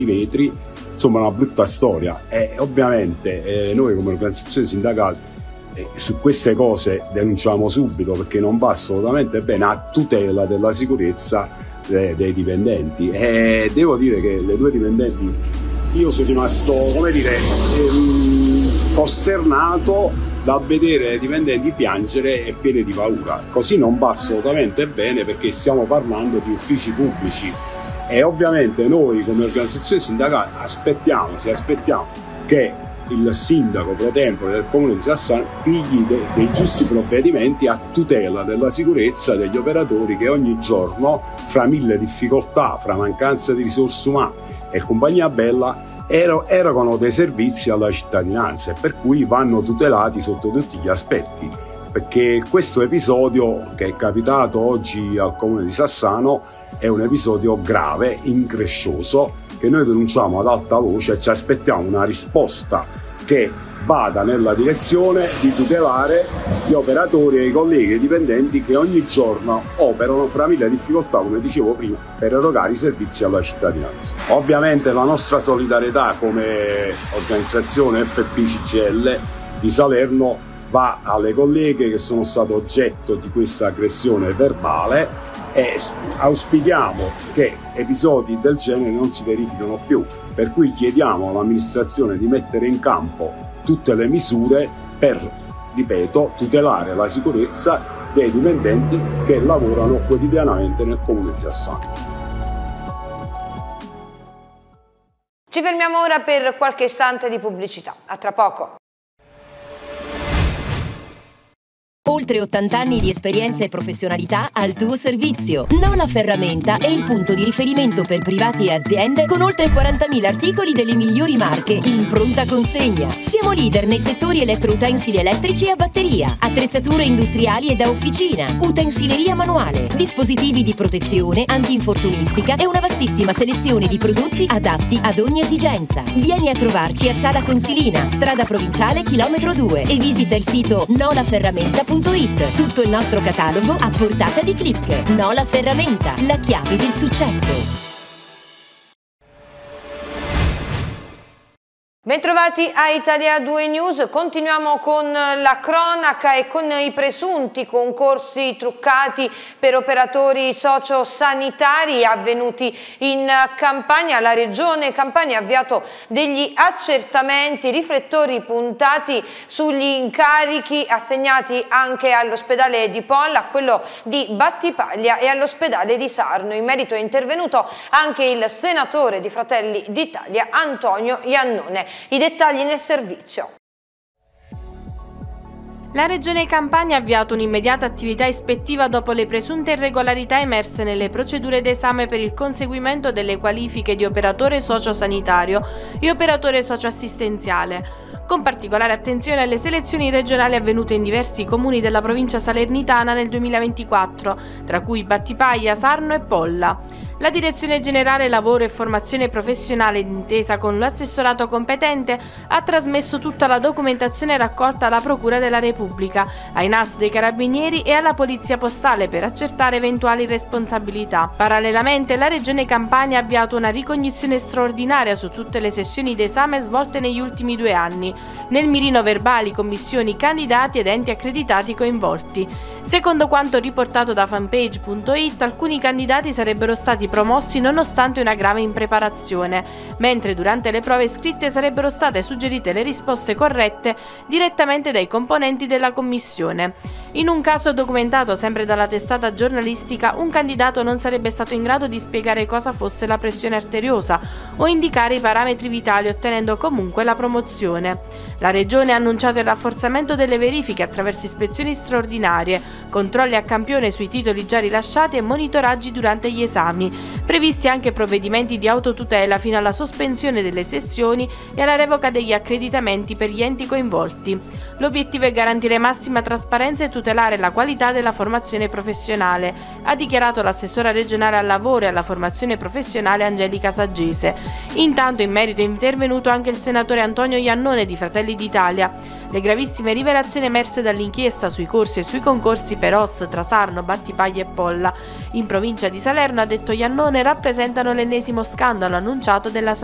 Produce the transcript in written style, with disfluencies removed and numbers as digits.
i vetri, insomma una brutta storia. E ovviamente noi come organizzazione sindacale su queste cose denunciamo subito, perché non va assolutamente bene a tutela della sicurezza dei dipendenti. E devo dire che le due dipendenti, io sono rimasto, come dire, costernato da vedere i dipendenti piangere e pieni di paura. Così non va assolutamente bene, perché stiamo parlando di uffici pubblici e ovviamente noi come organizzazione sindacale aspettiamo che il sindaco pro tempore del comune di Sassano pigli dei giusti provvedimenti a tutela della sicurezza degli operatori che ogni giorno, fra mille difficoltà, fra mancanza di risorse umane e compagnia bella, erogano dei servizi alla cittadinanza, e per cui vanno tutelati sotto tutti gli aspetti. Perché questo episodio che è capitato oggi al comune di Sassano è un episodio grave, increscioso, che noi denunciamo ad alta voce e ci aspettiamo una risposta che vada nella direzione di tutelare gli operatori e i colleghi e i dipendenti che ogni giorno operano fra mille difficoltà, come dicevo prima, per erogare i servizi alla cittadinanza. Ovviamente la nostra solidarietà come organizzazione FP-CGIL di Salerno va alle colleghe che sono state oggetto di questa aggressione verbale, e auspichiamo che episodi del genere non si verifichino più, per cui chiediamo all'amministrazione di mettere in campo tutte le misure per, ripeto, tutelare la sicurezza dei dipendenti che lavorano quotidianamente nel comune di Sassano. Ci fermiamo ora per qualche istante di pubblicità. A tra poco. Oltre 80 anni di esperienza e professionalità al tuo servizio. Nola Ferramenta è il punto di riferimento per privati e aziende con oltre 40.000 articoli delle migliori marche in pronta consegna. Siamo leader nei settori elettroutensili elettrici e a batteria, attrezzature industriali e da officina, utensileria manuale, dispositivi di protezione, antinfortunistica e una vastissima selezione di prodotti adatti ad ogni esigenza. Vieni a trovarci a Sala Consilina, strada provinciale chilometro 2 e visita il sito nolaferramenta.it. Tutto il nostro catalogo a portata di click. Nola Ferramenta, la chiave del successo. Bentrovati a Italia 2 News, continuiamo con la cronaca e con i presunti concorsi truccati per operatori sociosanitari avvenuti in Campania. La Regione Campania ha avviato degli accertamenti, riflettori puntati sugli incarichi assegnati anche all'ospedale di Polla, a quello di Battipaglia e all'ospedale di Sarno. In merito è intervenuto anche il senatore di Fratelli d'Italia Antonio Iannone. I dettagli nel servizio. La Regione Campania ha avviato un'immediata attività ispettiva dopo le presunte irregolarità emerse nelle procedure d'esame per il conseguimento delle qualifiche di operatore sociosanitario e operatore socioassistenziale, con particolare attenzione alle selezioni regionali avvenute in diversi comuni della provincia salernitana nel 2024, tra cui Battipaglia, Sarno e Polla. La Direzione Generale Lavoro e Formazione Professionale, d'intesa con l'assessorato competente, ha trasmesso tutta la documentazione raccolta alla Procura della Repubblica, ai NAS dei Carabinieri e alla Polizia Postale per accertare eventuali responsabilità. Parallelamente, la Regione Campania ha avviato una ricognizione straordinaria su tutte le sessioni d'esame svolte negli ultimi 2 anni, nel mirino verbali, commissioni, candidati ed enti accreditati coinvolti. Secondo quanto riportato da fanpage.it, alcuni candidati sarebbero stati promossi nonostante una grave impreparazione, mentre durante le prove scritte sarebbero state suggerite le risposte corrette direttamente dai componenti della commissione. In un caso documentato sempre dalla testata giornalistica, un candidato non sarebbe stato in grado di spiegare cosa fosse la pressione arteriosa o indicare i parametri vitali, ottenendo comunque la promozione. La Regione ha annunciato il rafforzamento delle verifiche attraverso ispezioni straordinarie, controlli a campione sui titoli già rilasciati e monitoraggi durante gli esami, previsti anche provvedimenti di autotutela fino alla sospensione delle sessioni e alla revoca degli accreditamenti per gli enti coinvolti. L'obiettivo è garantire massima trasparenza e tutelare la qualità della formazione professionale, ha dichiarato l'assessora regionale al lavoro e alla formazione professionale Angelica Saggese. Intanto in merito è intervenuto anche il senatore Antonio Iannone di Fratelli d'Italia. Le gravissime rivelazioni emerse dall'inchiesta sui corsi e sui concorsi per OS tra Sarno, Battipaglia e Polla in provincia di Salerno, ha detto Iannone, rappresentano l'ennesimo scandalo annunciato della